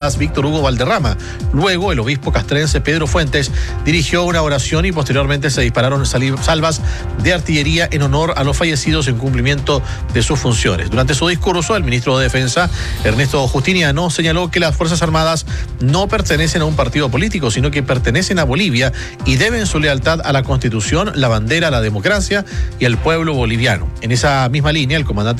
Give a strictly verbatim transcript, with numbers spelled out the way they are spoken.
Paz, Víctor Hugo Valderrama. Luego, el obispo castrense Pedro Fuentes dirigió una oración y posteriormente se dispararon salvas de artillería en honor a los fallecidos en cumplimiento de sus funciones. Durante su discurso, el ministro de Defensa, Ernesto Justiniano, señaló que las Fuerzas Armadas no pertenecen a un partido político, sino que pertenecen a Bolivia y deben su lealtad a la Constitución, la bandera, la democracia y al pueblo boliviano. En esa misma línea, el comandante